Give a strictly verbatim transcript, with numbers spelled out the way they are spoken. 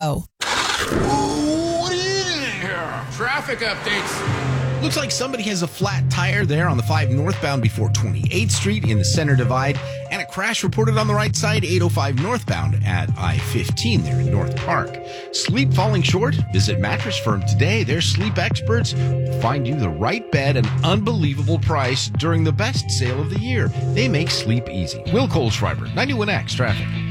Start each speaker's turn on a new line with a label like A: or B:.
A: Oh.
B: What is it here? Traffic updates.
C: Looks like somebody has a flat tire there on the five northbound before twenty-eighth Street in the center divide, and a crash reported on the right side, eight oh five northbound at I fifteen there in North Park. Sleep falling short? Visit Mattress Firm today. Their sleep experts will find you the right bed at an unbelievable price during the best sale of the year. They make sleep easy. Will Kohlschreiber, ninety-one X Traffic.